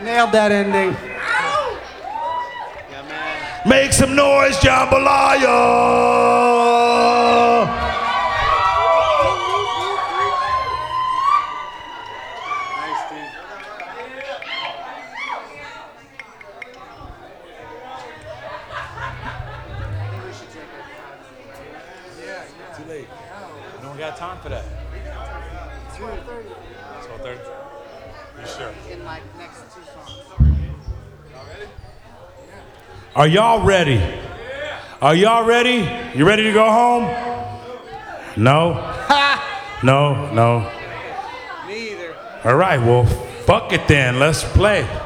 Nailed that ending. Make some noise, jambalaya! Too late. No one got time for that. 12:30. 12:30? You sure? In like next 2 songs. Are y'all ready? Are y'all ready? You ready to go home? No? No, no. Me either. All right, well, fuck it then. Let's play.